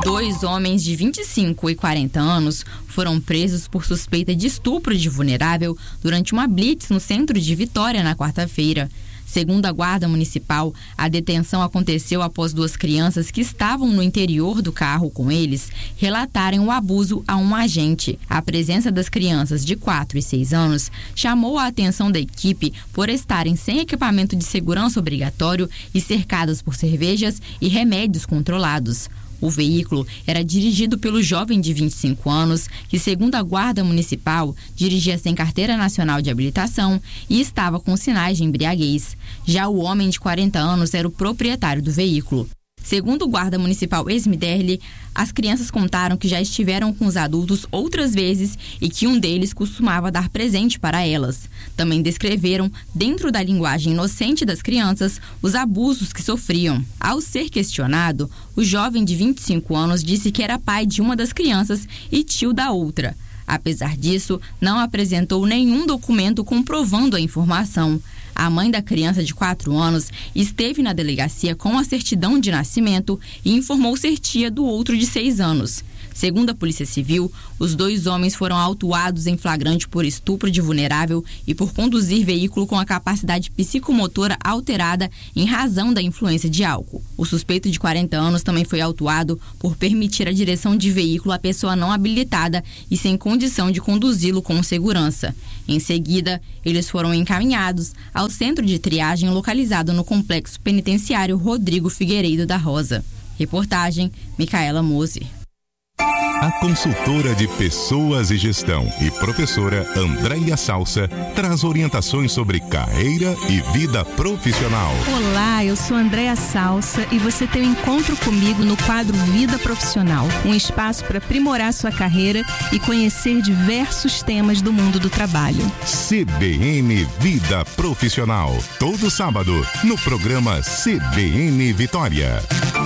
2 homens de 25 e 40 anos foram presos por suspeita de estupro de vulnerável durante uma blitz no centro de Vitória na quarta-feira. Segundo a Guarda Municipal, a detenção aconteceu após 2 crianças que estavam no interior do carro com eles relatarem o abuso a um agente. A presença das crianças de 4 e 6 anos chamou a atenção da equipe por estarem sem equipamento de segurança obrigatório e cercadas por cervejas e remédios controlados. O veículo era dirigido pelo jovem de 25 anos, que, segundo a Guarda Municipal, dirigia sem carteira nacional de habilitação e estava com sinais de embriaguez. Já o homem de 40 anos era o proprietário do veículo. Segundo o guarda municipal Esmiderli, as crianças contaram que já estiveram com os adultos outras vezes e que um deles costumava dar presente para elas. Também descreveram, dentro da linguagem inocente das crianças, os abusos que sofriam. Ao ser questionado, o jovem de 25 anos disse que era pai de uma das crianças e tio da outra. Apesar disso, não apresentou nenhum documento comprovando a informação. A mãe da criança de 4 anos esteve na delegacia com a certidão de nascimento e informou ser tia do outro de 6 anos. Segundo a Polícia Civil, os 2 homens foram autuados em flagrante por estupro de vulnerável e por conduzir veículo com a capacidade psicomotora alterada em razão da influência de álcool. O suspeito de 40 anos também foi autuado por permitir a direção de veículo a pessoa não habilitada e sem condição de conduzi-lo com segurança. Em seguida, eles foram encaminhados ao centro de triagem localizado no complexo penitenciário Rodrigo Figueiredo da Rosa. Reportagem, Micaela Mose. A consultora de pessoas e gestão e professora Andréia Salsa traz orientações sobre carreira e vida profissional. Olá, eu sou Andréia Salsa e você tem um encontro comigo no quadro Vida Profissional, um espaço para aprimorar sua carreira e conhecer diversos temas do mundo do trabalho. CBN Vida Profissional, todo sábado, no programa CBN Vitória.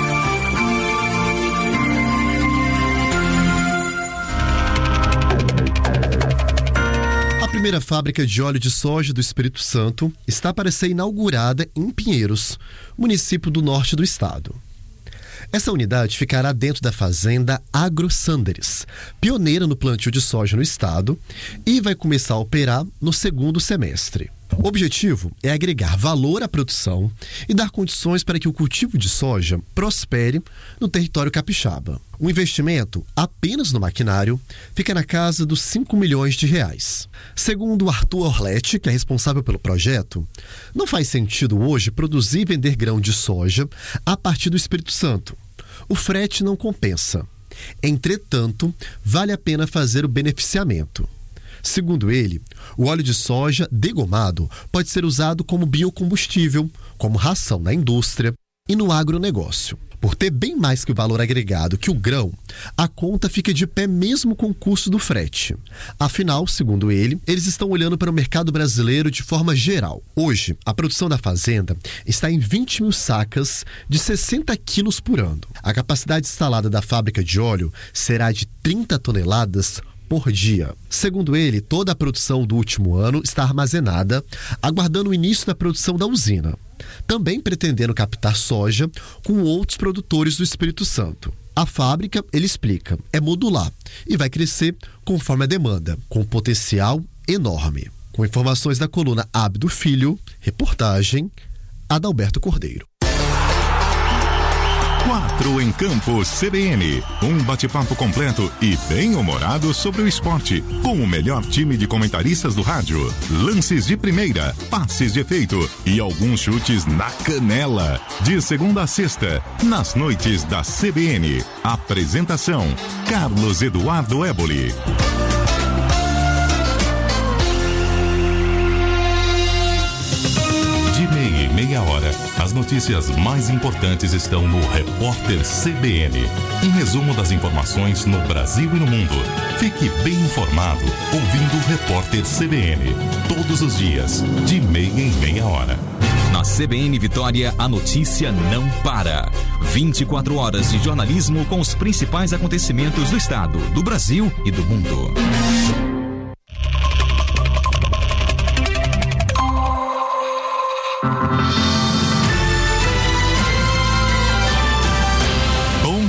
A primeira fábrica de óleo de soja do Espírito Santo está para ser inaugurada em Pinheiros, município do norte do estado. Essa unidade ficará dentro da fazenda Agro Sanderes, pioneira no plantio de soja no estado, e vai começar a operar no segundo semestre. O objetivo é agregar valor à produção e dar condições para que o cultivo de soja prospere no território capixaba. O investimento, apenas no maquinário, fica na casa dos 5 milhões de reais. Segundo Arthur Orletti, que é responsável pelo projeto, não faz sentido hoje produzir e vender grão de soja a partir do Espírito Santo. O frete não compensa. Entretanto, vale a pena fazer o beneficiamento. Segundo ele, o óleo de soja degomado pode ser usado como biocombustível, como ração na indústria e no agronegócio. Por ter bem mais que o valor agregado que o grão, a conta fica de pé mesmo com o custo do frete. Afinal, segundo ele, eles estão olhando para o mercado brasileiro de forma geral. Hoje, a produção da fazenda está em 20 mil sacas de 60 quilos por ano. A capacidade instalada da fábrica de óleo será de 30 toneladas por dia. Segundo ele, toda a produção do último ano está armazenada, aguardando o início da produção da usina, também pretendendo captar soja com outros produtores do Espírito Santo. A fábrica, ele explica, é modular e vai crescer conforme a demanda, com potencial enorme. Com informações da coluna Abdo Filho, reportagem Adalberto Cordeiro. 4 em Campo CBN. Um bate-papo completo e bem-humorado sobre o esporte, com o melhor time de comentaristas do rádio. Lances de primeira, passes de efeito e alguns chutes na canela. De segunda a sexta, nas noites da CBN. Apresentação: Carlos Eduardo Éboli. Meia hora, as notícias mais importantes estão no Repórter CBN. Um resumo das informações no Brasil e no mundo. Fique bem informado ouvindo o Repórter CBN. Todos os dias, de meia em meia hora. Na CBN Vitória, a notícia não para. 24 horas de jornalismo com os principais acontecimentos do estado, do Brasil e do mundo.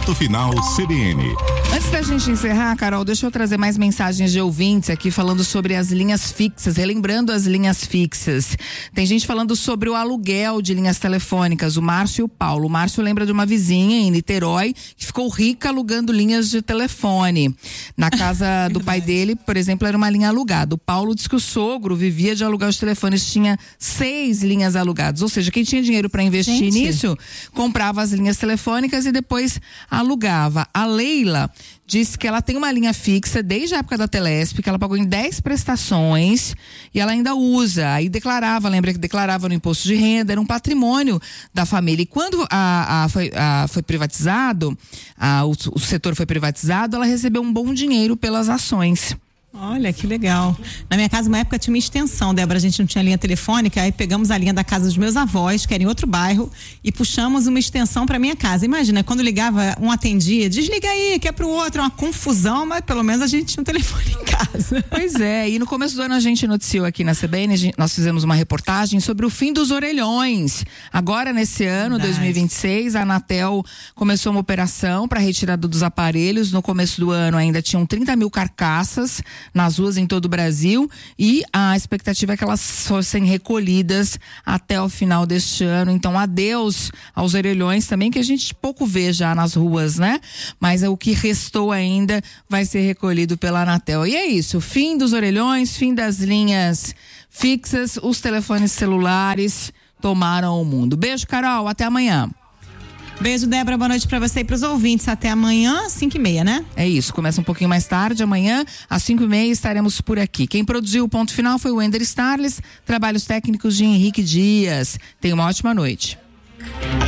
Ponto Final CBN. Antes da gente encerrar, Carol, deixa eu trazer mais mensagens de ouvintes aqui falando sobre as linhas fixas, relembrando as linhas fixas. Tem gente falando sobre o aluguel de linhas telefônicas, o Márcio e o Paulo. O Márcio lembra de uma vizinha em Niterói que ficou rica alugando linhas de telefone. Na casa do pai dele, por exemplo, era uma linha alugada. O Paulo diz que o sogro vivia de alugar os telefones, tinha 6 linhas alugadas. Ou seja, quem tinha dinheiro para investir nisso, comprava as linhas telefônicas e depois alugava. A Leila disse que ela tem uma linha fixa desde a época da Telesp, que ela pagou em 10 prestações e ela ainda usa. Aí lembra que declarava no imposto de renda, era um patrimônio da família. E quando foi privatizado, o setor foi privatizado, ela recebeu um bom dinheiro pelas ações. Olha, que legal. Na minha casa, uma época, tinha uma extensão, Débora, a gente não tinha linha telefônica, aí pegamos a linha da casa dos meus avós, que era em outro bairro, e puxamos uma extensão para minha casa. Imagina, quando ligava, um atendia, desliga aí, que é pro outro, é uma confusão, mas pelo menos a gente tinha um telefone em casa. Pois é, e no começo do ano a gente noticiou aqui na CBN, nós fizemos uma reportagem sobre o fim dos orelhões. Agora, nesse ano, 2026, a Anatel começou uma operação para retirada dos aparelhos. No começo do ano ainda tinham 30 mil carcaças nas ruas em todo o Brasil e a expectativa é que elas fossem recolhidas até o final deste ano. Então, adeus aos orelhões também, que a gente pouco vê já nas ruas, né? Mas o que restou ainda vai ser recolhido pela Anatel. E é isso, fim dos orelhões, fim das linhas fixas, os telefones celulares tomaram o mundo. Beijo, Carol, até amanhã. Beijo, Débora, boa noite pra você e pros ouvintes. Até amanhã, 5h30, né? É isso, começa um pouquinho mais tarde. Amanhã, às 5h30, estaremos por aqui. Quem produziu o Ponto Final foi o Wender Starles, trabalhos técnicos de Henrique Dias. Tenha uma ótima noite.